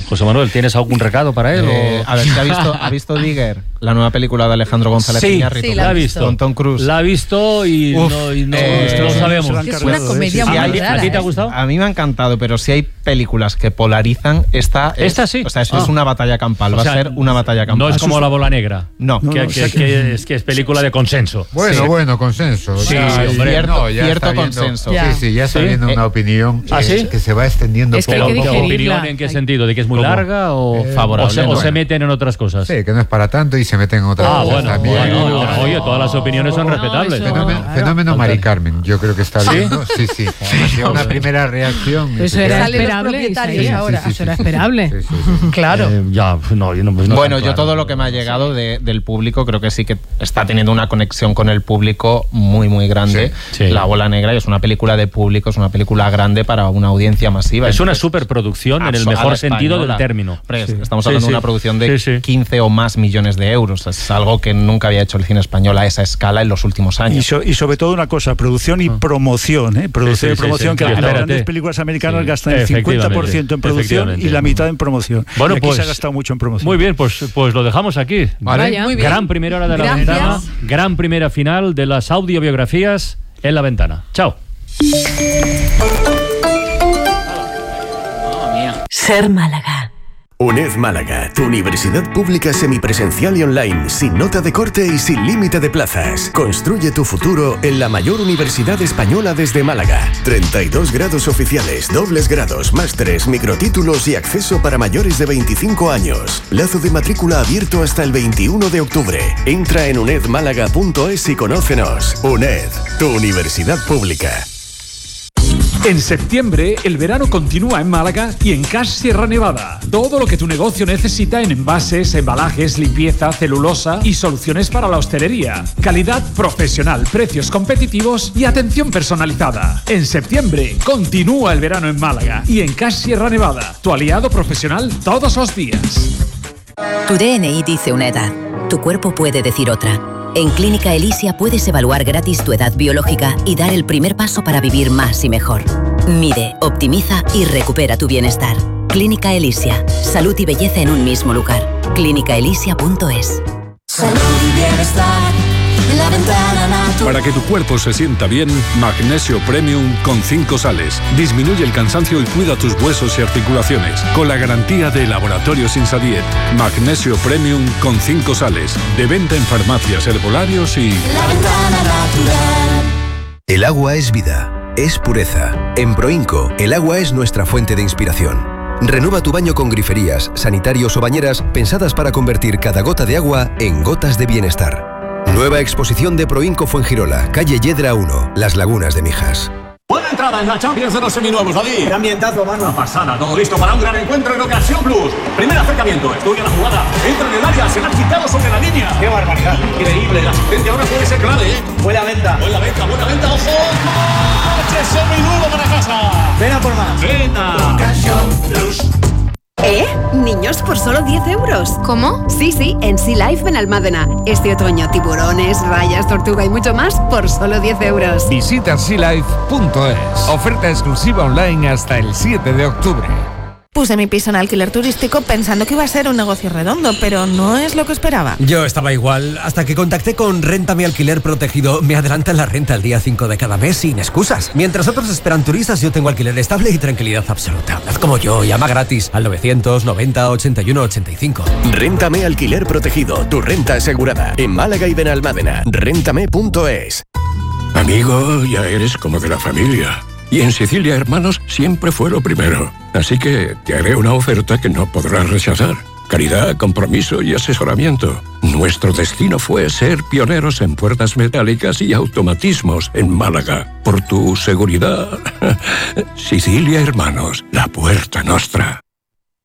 José Manuel, ¿tienes algún recado para él? A ver, ¿ha visto Digger? La nueva película de Alejandro González Iñárritu. Sí, la ha visto. Con Tom Cruise. La ha visto y no sabemos. Es una comedia muy rara. ¿A ti te ha gustado? A mí me ha encantado, pero si hay películas que polarizan, esta sí. O sea, esto es una batalla campal. Va a ser una batalla campal. No es como La Bola Negra. No. Que es película de consenso. Bueno, consenso. Sí, cierto consenso. Sí, ya está viendo una opinión que se va extendiendo Es que poco a hay que poco. digerirla. ¿Opinión en qué sentido? ¿De que es muy larga o favorable? o se meten en otras cosas? Sí, que no es para tanto y se meten en otras cosas también. Oye, todas las opiniones son respetables. Fenómeno Mari Carmen, yo creo que está viendo. Sí. Una primera reacción. Eso era Salen los esperable. propietarios ahora. Eso era esperable. Claro. Bueno, yo todo lo que me ha llegado del público, creo que sí que está teniendo una conexión con el público muy, muy grande. Sí. La Bola Negra, y es una película de público, es una película grande para una audiencia masiva. Es una superproducción en el mejor sentido del término. Estamos hablando de una producción de 15 o más millones de euros. Es algo que nunca había hecho el cine español a esa escala en los últimos años. Y sobre todo una cosa, producción y promoción. Producción y promoción, que las grandes películas americanas gastan el 50% en producción y la mitad en promoción. Bueno, y aquí pues se ha gastado mucho en promoción. Muy bien, pues lo dejamos aquí. Vale. Muy bien. Gran primera hora de La Ventana, gran primera final de las audiobiografías en La Ventana. Chao. Ser Málaga. UNED Málaga, tu universidad pública semipresencial y online, sin nota de corte y sin límite de plazas. Construye tu futuro en la mayor universidad española desde Málaga. 32 grados oficiales, dobles grados, másteres, microtítulos y acceso para mayores de 25 años. Plazo de matrícula abierto hasta el 21 de octubre. Entra en unedmálaga.es y conócenos. UNED, tu universidad pública. En septiembre, el verano continúa en Málaga y en Cash Sierra Nevada. Todo lo que tu negocio necesita en envases, embalajes, limpieza, celulosa y soluciones para la hostelería. Calidad profesional, precios competitivos y atención personalizada. En septiembre, continúa el verano en Málaga y en Cash Sierra Nevada, tu aliado profesional todos los días. Tu DNI dice una edad. Tu cuerpo puede decir otra. En Clínica Elisia puedes evaluar gratis tu edad biológica y dar el primer paso para vivir más y mejor. Mide, optimiza y recupera tu bienestar. Clínica Elisia. Salud y belleza en un mismo lugar. clínicaelisia.es. Salud y bienestar en La Ventana Natural. Para que tu cuerpo se sienta bien, Magnesio Premium con 5 sales. Disminuye el cansancio y cuida tus huesos y articulaciones. Con la garantía de Laboratorios Insadiet. Magnesio Premium con 5 sales. De venta en farmacias, herbolarios y... La Ventana Natural. El agua es vida, es pureza. En Proinco, el agua es nuestra fuente de inspiración. Renueva tu baño con griferías, sanitarios o bañeras pensadas para convertir cada gota de agua en gotas de bienestar. Nueva exposición de Proinco Fuengirola, calle Yedra 1, Las Lagunas de Mijas. Buena entrada en la Champions de los seminuevos, David. ¡Qué ambientazo, mano! Una pasada, todo listo para un gran encuentro en Ocasión Plus. Primer acercamiento, estudia la jugada, entra en el área, se la ha quitado sobre la línea. ¡Qué barbaridad! Increíble, la asistencia ahora puede ser clave, ¿eh? Buena venta, buena venta, ojo. ¡Coche seminuevo para casa! ven a por más. Venga. Ocasión Plus. Niños por solo 10 euros. ¿Cómo? Sí, en Sea Life Benalmádena. Este otoño, tiburones, rayas, tortuga y mucho más por solo 10 euros. Visita sealife.es. Oferta exclusiva online hasta el 7 de octubre. Puse mi piso en alquiler turístico pensando que iba a ser un negocio redondo, pero no es lo que esperaba. Yo estaba igual, hasta que contacté con Réntame Alquiler Protegido. Me adelantan la renta el día 5 de cada mes sin excusas. Mientras otros esperan turistas, yo tengo alquiler estable y tranquilidad absoluta. Haz como yo, llama gratis al 990 81 85. Réntame Alquiler Protegido, tu renta asegurada. En Málaga y Benalmádena, réntame.es. Amigo, ya eres como de la familia. Y en Sicilia Hermanos siempre fue lo primero. Así que te haré una oferta que no podrás rechazar. Calidad, compromiso y asesoramiento. Nuestro destino fue ser pioneros en puertas metálicas y automatismos en Málaga. Por tu seguridad. Sicilia Hermanos, la puerta nostra.